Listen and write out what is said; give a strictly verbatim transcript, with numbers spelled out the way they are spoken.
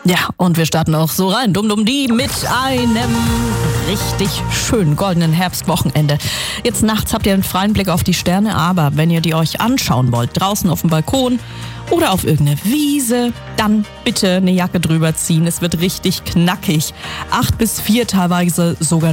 Ja, und wir starten auch so rein, dumm dumm die, mit einem richtig schönen goldenen Herbstwochenende. Jetzt nachts habt ihr einen freien Blick auf die Sterne, aber wenn ihr die euch anschauen wollt, draußen auf dem Balkon oder auf irgendeine Wiese, dann bitte eine Jacke drüber ziehen. Es wird richtig knackig. Acht bis vier, teilweise sogar